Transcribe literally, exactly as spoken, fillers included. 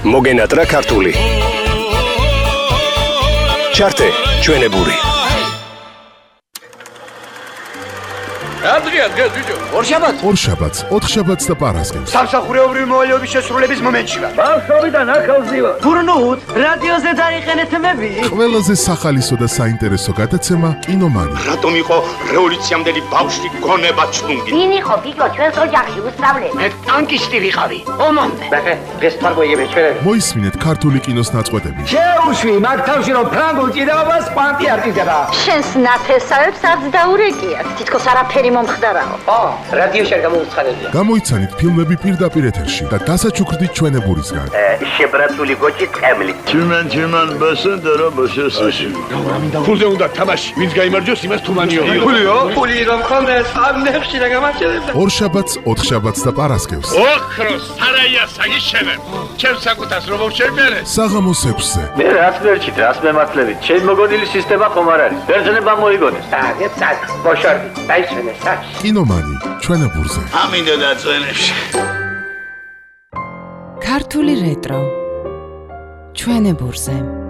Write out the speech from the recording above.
მოგენატრა ქართული. ჩართე ჩვენებური. Adria, Adria, ბიჭო. ორშაბათს. ორშაბათს, ოთხშაბათს და პარასკევს. სამსახურეობრივი მოვალეობის შესრულების მომენტში ვარ. ბავშვობიდან ახალზივა. გურნუთ, რადიოზე დაიხენეთ მები. ყველაზე სახალისო და საინტერესო გადაცემა კინომანი. რატომ იყო რევოლუციამდელი ბავშვი გონება ჩუნგი? ვინ იყო ბიჭო ჩვენს ოჯახში უსწავლე? მე ტანკისტი ვიყავი. ომამდე. ბახე, დღეს თარგოიები ჩვენები. მოისმინეთ ქართული კინოს ნაწყვეტები. შეუშვი მაგ თავში რომ ფრანგულ ჭიდაობას კვანტი არტიზება. შენს ნათესავებს არც დაურეკიათ. თითქოს არაფერი მომხდარაო. ო, რადიოში არ გამოუცხადებია. გამოიცანით ფილმები პირდაპირ ეთერში და დასაჩუქრდით ჩვენებურისგან. შებრატული გოჭი ტყემლი. Tümen tümen basın dara başasın. ფულზე უნდა თამაში. ვინც გაიმარჯვოს, იმას თუმანიო. ფულიო? ფული რომ ხონდეს, ამ ნეხში რა გამარჯვებდა. ორშაბათს, ოთხშაბათს და პარასკევს. ოქროს სარაია საგიშევენ. ჩემს საკუთას რომ შევმერე. საღამოს ექვსზე. მე რაც ვერჩით, რას მემართლებით. ჩემ მოგონილი სისტემა ხომ არ არის. ბერძნება მოიგონეს. აგეთ წად, მოშორდი. დაიშვენე საჭი. კინომანი ჩვენებურზე. ამინდა დაწვენებში. ქართული რეტრო ჩვენებურზე.